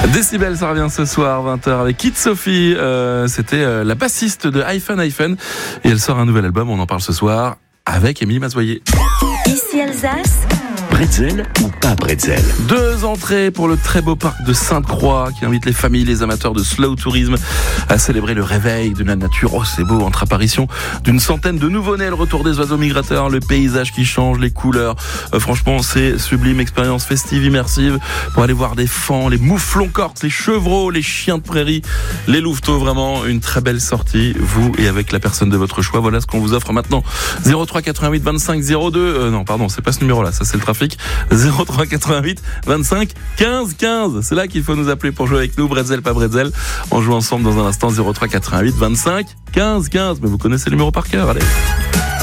Décibel, ça revient ce soir 20h avec Kid Sophie. C'était la bassiste de Hyphen et elle sort un nouvel album. On en parle ce soir avec Émilie Mazoyer. Ici Alsace. Bretzel ou pas bretzel? 2 entrées pour le très beau parc de Sainte-Croix qui invite les familles, les amateurs de slow tourisme à célébrer le réveil de la nature. Oh, c'est beau, entre apparition d'une centaine de nouveau-nés, le retour des oiseaux migrateurs, le paysage qui change, les couleurs. Franchement, c'est sublime, expérience festive, immersive pour aller voir des fans, les mouflons corses, les chevreaux, les chiens de prairie, les louveteaux. Vraiment une très belle sortie, vous et avec la personne de votre choix. Voilà ce qu'on vous offre maintenant. 03 88 25 02. Non, pardon, c'est pas ce numéro-là, ça c'est le trafic. 03 88 25 15 15. C'est là qu'il faut nous appeler pour jouer avec nous. Bretzel, pas bretzel. On joue ensemble dans un instant. 03 88 25 15 15. Mais vous connaissez le numéro par cœur, allez.